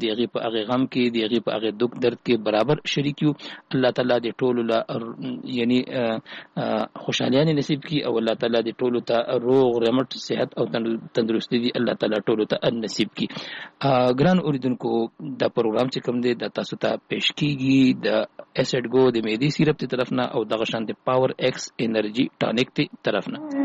دیغه په هغه غم کې دیغه په هغه دک درد کې برابر شریک یو. الله تعالی دې ټولو لا یعنی خوشحالي نصیب کی او الله تعالی دې ټولو ته روغ رمټ صحت او تندرستی دي الله تعالی ټولو ته نصیب کی. ګران اوریدونکو دا پروګرام چې کوم دی د تاسو ته پېښ کیږي د اسید ګو د معدې سیرپ ته طرف نه او د غشان د پاور ایکس انرژي ټانیک ته طرف نه.